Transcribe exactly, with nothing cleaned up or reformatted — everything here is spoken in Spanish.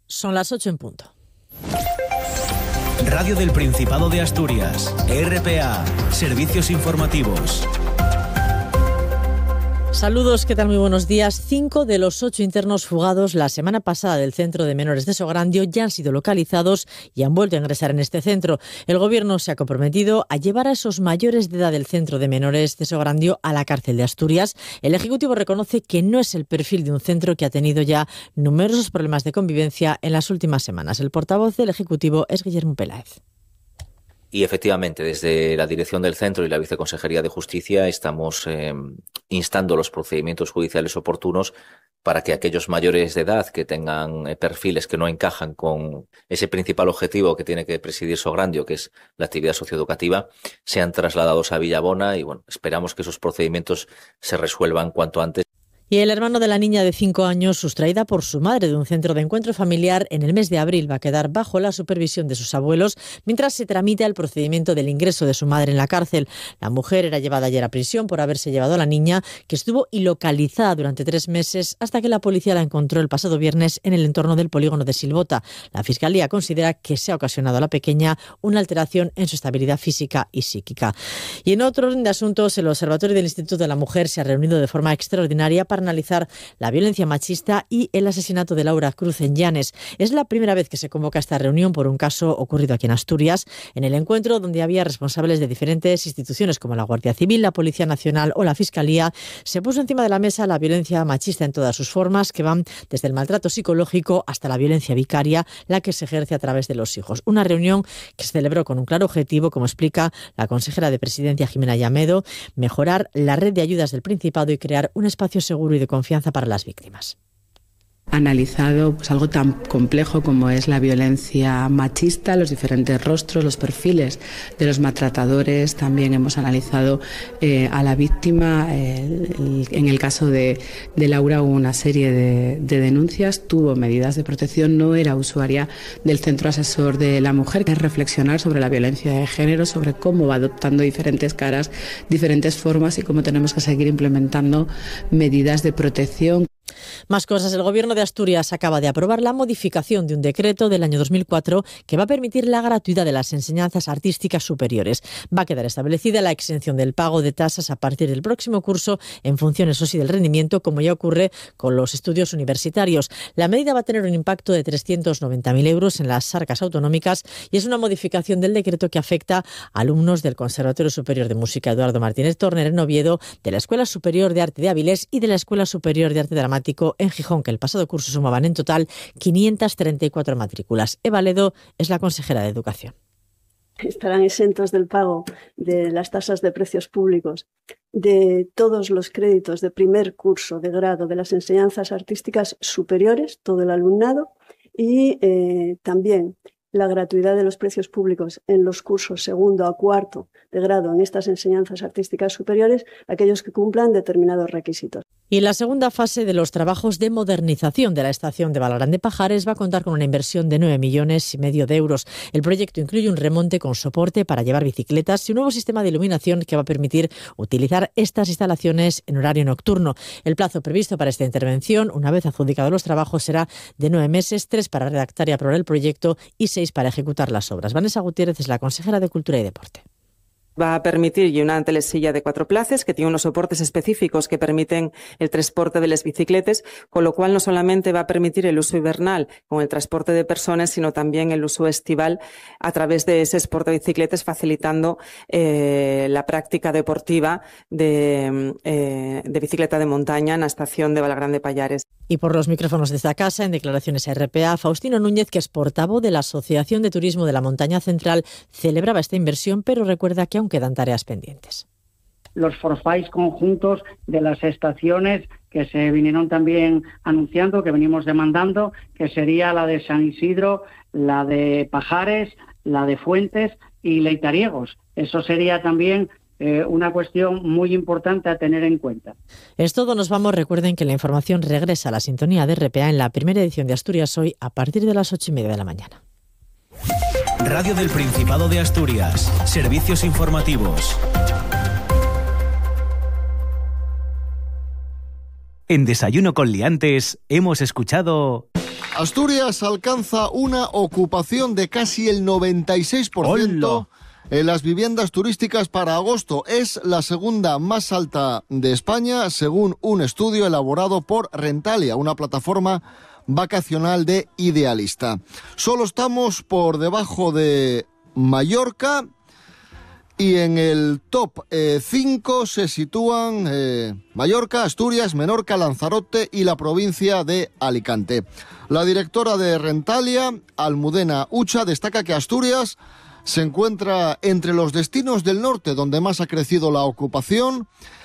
Son las ocho en punto. Radio del Principado de Asturias, R P A, Servicios Informativos. Saludos, ¿qué tal? Muy buenos días. Cinco de los ocho internos fugados la semana pasada del Centro de Menores de Sograndio ya han sido localizados y han vuelto a ingresar en este centro. El Gobierno se ha comprometido a llevar a esos mayores de edad del Centro de Menores de Sograndio a la cárcel de Asturias. El Ejecutivo reconoce que no es el perfil de un centro que ha tenido ya numerosos problemas de convivencia en las últimas semanas. El portavoz del Ejecutivo es Guillermo Peláez. Y efectivamente, desde la dirección del centro y la Viceconsejería de Justicia estamos eh, instando los procedimientos judiciales oportunos para que aquellos mayores de edad que tengan eh, perfiles que no encajan con ese principal objetivo que tiene que presidir Sograndio, que es la actividad socioeducativa, sean trasladados a Villabona y bueno, esperamos que esos procedimientos se resuelvan cuanto antes. Y el hermano de la niña de cinco años, sustraída por su madre de un centro de encuentro familiar en el mes de abril, va a quedar bajo la supervisión de sus abuelos mientras se tramita el procedimiento del ingreso de su madre en la cárcel. La mujer era llevada ayer a prisión por haberse llevado a la niña, que estuvo ilocalizada durante tres meses hasta que la policía la encontró el pasado viernes en el entorno del polígono de Silvota. La Fiscalía considera que se ha ocasionado a la pequeña una alteración en su estabilidad física y psíquica. Y en otro orden de asuntos, el Observatorio del Instituto de la Mujer se ha reunido de forma extraordinaria para analizar la violencia machista y el asesinato de Laura Cruz en Llanes. Es la primera vez que se convoca esta reunión por un caso ocurrido aquí en Asturias. En el encuentro, donde había responsables de diferentes instituciones como la Guardia Civil, la Policía Nacional o la Fiscalía, se puso encima de la mesa la violencia machista en todas sus formas, que van desde el maltrato psicológico hasta la violencia vicaria, la que se ejerce a través de los hijos. Una reunión que se celebró con un claro objetivo, como explica la consejera de Presidencia, Jimena Llamedo: mejorar la red de ayudas del Principado y crear un espacio seguro y de confianza para las víctimas. Analizado pues, algo tan complejo como es la violencia machista, los diferentes rostros, los perfiles de los maltratadores. También hemos analizado eh, a la víctima. Eh, el, en el caso de, de Laura hubo una serie de, de denuncias, tuvo medidas de protección, no era usuaria del Centro Asesor de la Mujer. Es reflexionar sobre la violencia de género, sobre cómo va adoptando diferentes caras, diferentes formas y cómo tenemos que seguir implementando medidas de protección. Más cosas. El Gobierno de Asturias acaba de aprobar la modificación de un decreto del año dos mil cuatro que va a permitir la gratuidad de las enseñanzas artísticas superiores. Va a quedar establecida la exención del pago de tasas a partir del próximo curso en función, eso sí, del rendimiento, como ya ocurre con los estudios universitarios. La medida va a tener un impacto de trescientos noventa mil euros en las arcas autonómicas y es una modificación del decreto que afecta a alumnos del Conservatorio Superior de Música Eduardo Martínez Torner en Oviedo, de la Escuela Superior de Arte de Avilés y de la Escuela Superior de Arte Dramático en Gijón, que el pasado curso sumaban en total quinientas treinta y cuatro matrículas. Eva Ledo es la consejera de Educación. Estarán exentos del pago de las tasas de precios públicos de todos los créditos de primer curso de grado de las enseñanzas artísticas superiores, todo el alumnado, y eh, también la gratuidad de los precios públicos en los cursos segundo a cuarto de grado en estas enseñanzas artísticas superiores, aquellos que cumplan determinados requisitos. Y la segunda fase de los trabajos de modernización de la estación de Valgrande Pajares va a contar con una inversión de nueve millones y medio de euros. El proyecto incluye un remonte con soporte para llevar bicicletas y un nuevo sistema de iluminación que va a permitir utilizar estas instalaciones en horario nocturno. El plazo previsto para esta intervención, una vez adjudicados los trabajos, será de nueve meses, tres para redactar y aprobar el proyecto y seis para ejecutar las obras. Vanessa Gutiérrez es la consejera de Cultura y Deporte. Va a permitir una telesilla de cuatro plazas que tiene unos soportes específicos que permiten el transporte de las bicicletas, con lo cual no solamente va a permitir el uso hibernal con el transporte de personas, sino también el uso estival a través de ese transporte de bicicletas, facilitando eh, la práctica deportiva de, eh, de bicicleta de montaña en la estación de Valgrande Pajares. Y por los micrófonos de esta casa, en declaraciones a R P A, Faustino Núñez, que es portavoz de la Asociación de Turismo de la Montaña Central, celebraba esta inversión, pero recuerda que aún quedan tareas pendientes. Los forfaits conjuntos de las estaciones que se vinieron también anunciando, que venimos demandando, que sería la de San Isidro, la de Pajares, la de Fuentes y Leitariegos. Eso sería también eh, una cuestión muy importante a tener en cuenta. Es todo, nos vamos. Recuerden que la información regresa a la sintonía de R P A en la primera edición de Asturias Hoy a partir de las ocho y media de la mañana. Radio del Principado de Asturias. Servicios informativos. En Desayuno con Liantes hemos escuchado Asturias alcanza una ocupación de casi el noventa y seis por ciento en las viviendas turísticas para agosto. Es la segunda más alta de España, según un estudio elaborado por Rentalia, una plataforma vacacional de Idealista. Solo estamos por debajo de Mallorca. Y en el top cinco eh, se sitúan eh, Mallorca, Asturias, Menorca, Lanzarote y la provincia de Alicante. La directora de Rentalia, Almudena Ucha, destaca que Asturias se encuentra entre los destinos del norte donde más ha crecido la ocupación